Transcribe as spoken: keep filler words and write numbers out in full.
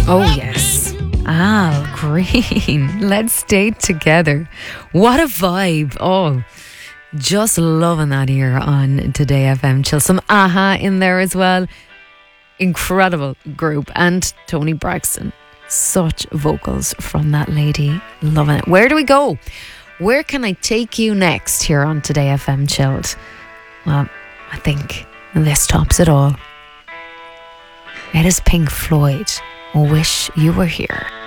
Oh, yes. Al Green. Let's stay together. What a vibe. Oh, just loving that here on Today F M Chill. Some Aha in there as well. Incredible group. And Tony Braxton. Such vocals from that lady. Loving it. Where do we go? Where can I take you next here on Today F M Chilled? Well, I think this tops it all. It is Pink Floyd. Wish You Were Here.